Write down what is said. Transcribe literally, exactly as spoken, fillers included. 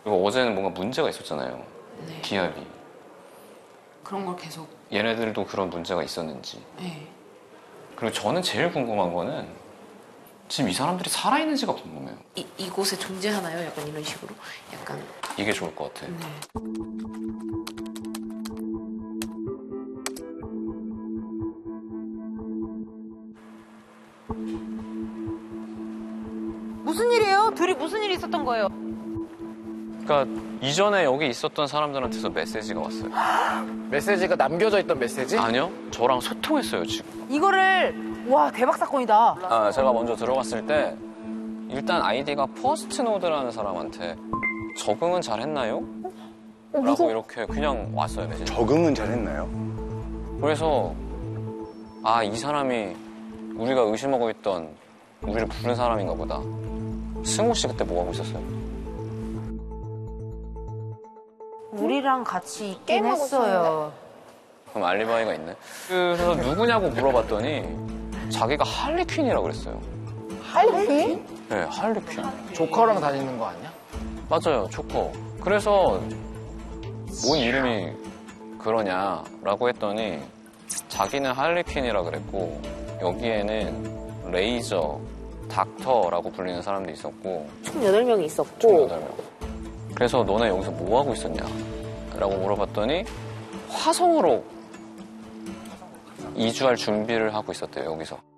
그리고 어제는 뭔가 문제가 있었잖아요. 네. 기압이. 그런 걸 계속. 얘네들도 그런 문제가 있었는지. 네. 그리고 저는 제일 궁금한 거는 지금 이 사람들이 살아있는지가 궁금해요. 이, 이곳에 존재하나요? 약간 이런 식으로? 약간. 이게 좋을 것 같아. 네. 무슨 일이에요? 둘이 무슨 일이 있었던 거예요? 그러니까 이전에 여기 있었던 사람들한테서 메시지가 왔어요. 메시지가 남겨져 있던 메시지? 아니요. 저랑 소통했어요, 지금. 이거를 와 대박 사건이다. 아, 제가 먼저 들어갔을 때 일단 아이디가 퍼스트노드라는 사람한테 적응은 잘 했나요? 라고 이렇게 그냥 왔어요, 메시지. 적응은 잘했나요? 그래서 아, 이 사람이 우리가 의심하고 있던 우리를 부른 사람인가 보다. 승우 씨 그때 뭐 하고 있었어요? 우리랑 같이 있긴 했어요. 그럼 알리바이가 있네. 그래서 누구냐고 물어봤더니 자기가 할리퀸이라고 그랬어요. 할리? 네, 할리퀸. 조커랑 다니는 거 아니야? 맞아요, 조커. 그래서 뭔 이름이 그러냐라고 했더니 자기는 할리퀸이라 그랬고 여기에는 레이저, 닥터라고 불리는 사람도 있었고 총 여덟 명이 있었고. 총 여덟 명. 그래서 너네 여기서 뭐 하고 있었냐? 라고 물어봤더니 화성으로 이주할 준비를 하고 있었대요, 여기서.